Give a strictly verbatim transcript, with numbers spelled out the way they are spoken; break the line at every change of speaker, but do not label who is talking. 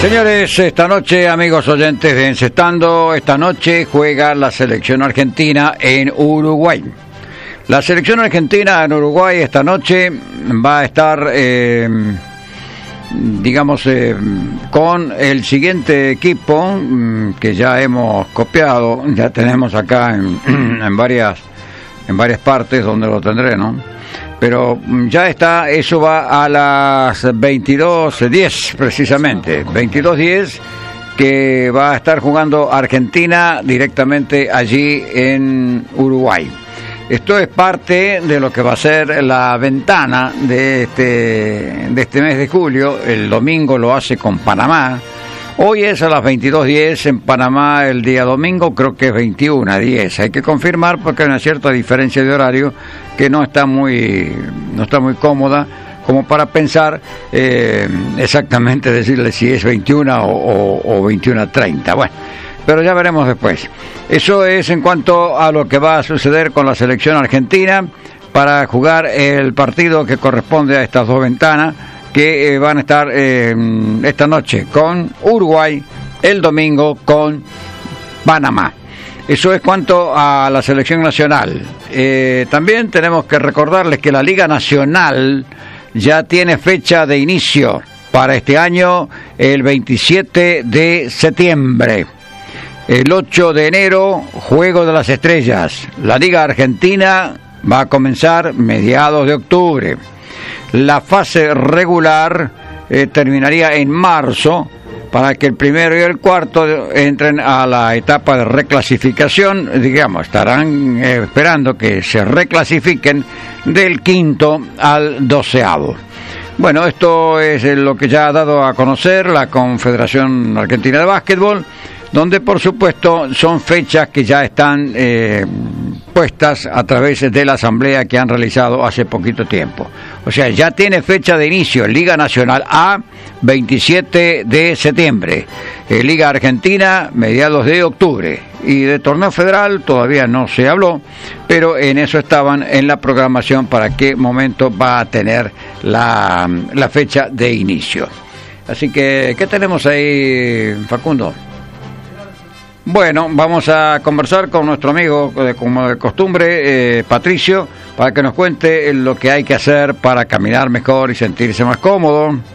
Señores, esta noche, amigos oyentes de Encestando, esta noche juega la selección argentina en Uruguay. La selección argentina en Uruguay esta noche va a estar, eh, digamos, eh, con el siguiente equipo que ya hemos copiado, ya tenemos acá en, en varias en varias partes donde lo tendré, ¿no? Pero ya está, eso va a las veintidós diez precisamente, veintidós diez, que va a estar jugando Argentina directamente allí en Uruguay. Esto es parte de lo que va a ser la ventana de este, de este mes de julio. El domingo lo hace con Panamá. Hoy es a las veintidós diez en Panamá, el día domingo creo que es veintiuno diez. Hay que confirmar porque hay una cierta diferencia de horario que no está muy, no está muy cómoda como para pensar eh, exactamente decirle si es veintiuno o, o, o veintiuno treinta. Bueno, pero ya veremos después. Eso es en cuanto a lo que va a suceder con la selección argentina para jugar el partido que corresponde a estas dos ventanas que eh, van a estar eh, esta noche con Uruguay, el domingo con Panamá. Eso es cuanto a la selección nacional. Eh, también tenemos que recordarles que la Liga Nacional ya tiene fecha de inicio para este año, el veintisiete de septiembre. El ocho de enero, Juego de las Estrellas. La Liga Argentina va a comenzar mediados de octubre. La fase regular eh, terminaría en marzo para que el primero y el cuarto entren a la etapa de reclasificación. Digamos, estarán eh, esperando que se reclasifiquen del quinto al doceavo. Bueno, esto es lo que ya ha dado a conocer la Confederación Argentina de Básquetbol, donde por supuesto son fechas que ya están eh, puestas a través de la asamblea que han realizado hace poquito tiempo. O sea, ya tiene fecha de inicio Liga Nacional A, veintisiete de septiembre, eh, Liga Argentina, mediados de octubre, y de torneo federal todavía no se habló, pero en eso estaban en la programación para qué momento va a tener la, la fecha de inicio. Así que, ¿qué tenemos ahí, Facundo? Bueno, vamos a conversar con nuestro amigo, como de costumbre, eh, Patricio, para que nos cuente lo que hay que hacer para caminar mejor y sentirse más cómodo.